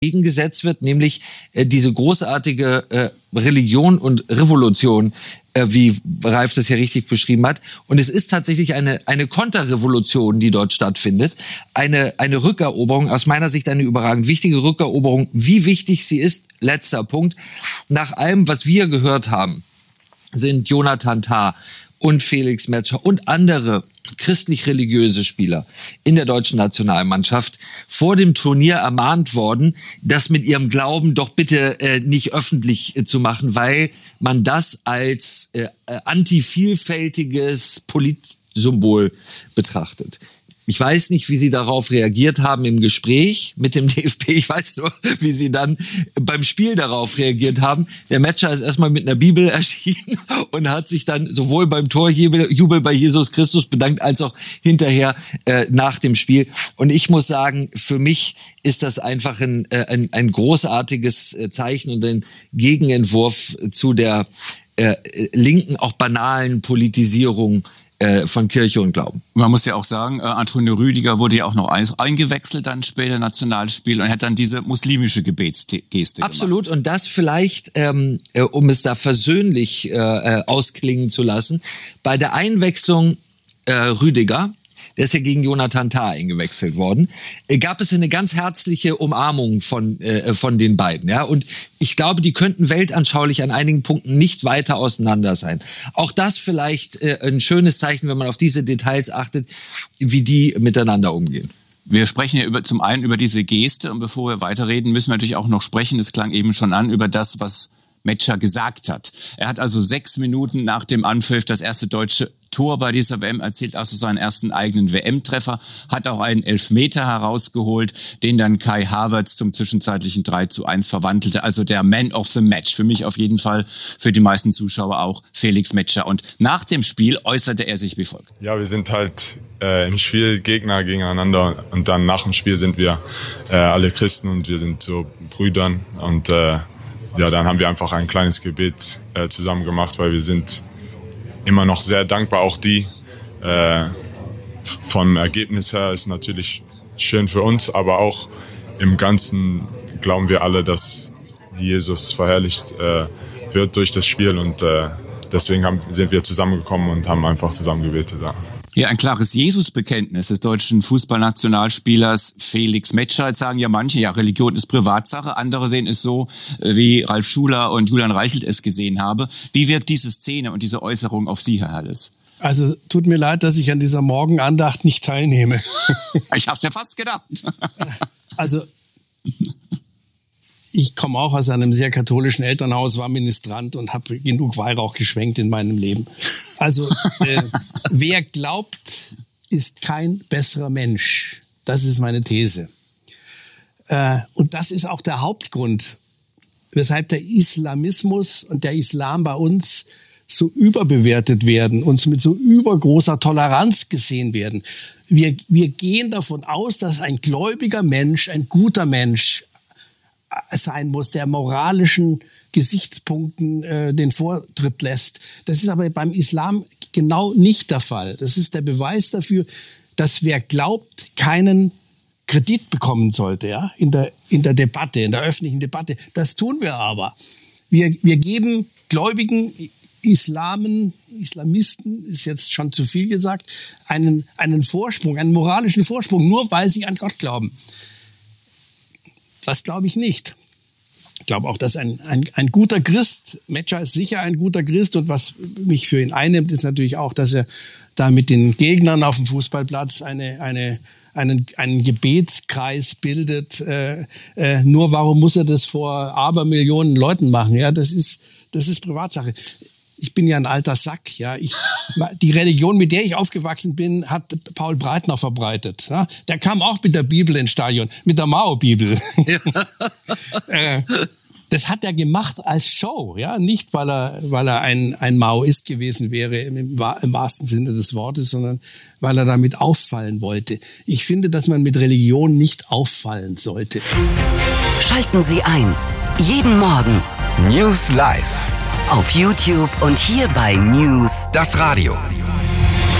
gegengesetzt wird, nämlich diese großartige Religion und Revolution, wie Ralf das ja richtig beschrieben hat. Und es ist tatsächlich eine Konterrevolution, die dort stattfindet. Eine Rückeroberung, aus meiner Sicht eine überragend wichtige Rückeroberung. Wie wichtig sie ist, letzter Punkt. Nach allem, was wir gehört haben, sind Jonathan Tah und Felix Metscher und andere christlich-religiöse Spieler in der deutschen Nationalmannschaft vor dem Turnier ermahnt worden, das mit ihrem Glauben doch bitte nicht öffentlich zu machen, weil man das als antivielfältiges Politsymbol betrachtet. Ich weiß nicht, wie Sie darauf reagiert haben im Gespräch mit dem DFB. Ich weiß nur, wie Sie dann beim Spiel darauf reagiert haben. Der Metscher ist erstmal mit einer Bibel erschienen und hat sich dann sowohl beim Torjubel bei Jesus Christus bedankt, als auch hinterher nach dem Spiel. Und ich muss sagen, für mich ist das einfach ein großartiges Zeichen und ein Gegenentwurf zu der linken, auch banalen Politisierung von Kirche und Glauben. Man muss ja auch sagen, Antonio Rüdiger wurde ja auch noch eingewechselt dann später Nationalspiel und hat dann diese muslimische Gebetsgeste Absolut. gemacht. Und das vielleicht, um es da versöhnlich ausklingen zu lassen, bei der Einwechslung Rüdiger, der ist ja gegen Jonathan Tah eingewechselt worden, gab es eine ganz herzliche Umarmung von den beiden. Ja? Und ich glaube, die könnten weltanschaulich an einigen Punkten nicht weiter auseinander sein. Auch das vielleicht ein schönes Zeichen, wenn man auf diese Details achtet, wie die miteinander umgehen. Wir sprechen ja zum einen über diese Geste und bevor wir weiterreden, müssen wir natürlich auch noch sprechen, es klang eben schon an, über das, was Metscher gesagt hat. Er hat also 6 Minuten nach dem Anpfiff das erste deutsche Tor bei dieser WM erzielt, also seinen ersten eigenen WM-Treffer, hat auch einen Elfmeter herausgeholt, den dann Kai Havertz zum zwischenzeitlichen 3:1 verwandelte. Also der Man of the Match. Für mich auf jeden Fall, für die meisten Zuschauer auch Felix Metscher. Und nach dem Spiel äußerte er sich wie folgt. Ja, wir sind halt im Spiel Gegner gegeneinander und dann nach dem Spiel sind wir alle Christen und wir sind so Brüdern und dann haben wir einfach ein kleines Gebet zusammen gemacht, weil wir sind immer noch sehr dankbar, auch die. Vom Ergebnis her ist natürlich schön für uns, aber auch im Ganzen glauben wir alle, dass Jesus verherrlicht wird durch das Spiel und deswegen sind wir zusammengekommen und haben einfach zusammen gebetet. Ja. Ja, ein klares Jesusbekenntnis des deutschen Fußballnationalspielers Felix Metscher. Jetzt sagen ja manche, ja, Religion ist Privatsache. Andere sehen es so, wie Ralf Schuler und Julian Reichelt es gesehen haben. Wie wirkt diese Szene und diese Äußerung auf Sie, Herr Herles? Also tut mir leid, dass ich an dieser Morgenandacht nicht teilnehme. Ich hab's ja fast gedacht. Also ich komme auch aus einem sehr katholischen Elternhaus, war Ministrant und habe genug Weihrauch geschwenkt in meinem Leben. Also wer glaubt, ist kein besserer Mensch. Das ist meine These. Und das ist auch der Hauptgrund, weshalb der Islamismus und der Islam bei uns so überbewertet werden und mit so übergroßer Toleranz gesehen werden. Wir gehen davon aus, dass ein gläubiger Mensch, ein guter Mensch sein muss, der moralischen Gesichtspunkten den Vortritt lässt. Das ist aber beim Islam genau nicht der Fall. Das ist der Beweis dafür, dass wer glaubt, keinen Kredit bekommen sollte, ja, in der Debatte, in der öffentlichen Debatte. Das tun wir aber. Wir geben gläubigen Islamisten, ist jetzt schon zu viel gesagt, einen Vorsprung, einen moralischen Vorsprung, nur weil sie an Gott glauben. Das glaube ich nicht. Ich glaube auch, dass ein guter Christ, Metscher ist sicher ein guter Christ und was mich für ihn einnimmt, ist natürlich auch, dass er da mit den Gegnern auf dem Fußballplatz einen Gebetskreis bildet. Nur warum muss er das vor Abermillionen Leuten machen? Ja, das ist Privatsache. Ich bin ja ein alter Sack, ja. Die Religion, mit der ich aufgewachsen bin, hat Paul Breitner verbreitet. Ja? Der kam auch mit der Bibel ins Stadion, mit der Mao-Bibel. Ja. Das hat er gemacht als Show, ja, nicht weil er ein Maoist gewesen wäre im wahrsten Sinne des Wortes, sondern weil er damit auffallen wollte. Ich finde, dass man mit Religion nicht auffallen sollte. Schalten Sie ein. Jeden Morgen News Live. Auf YouTube und hier bei News, das Radio.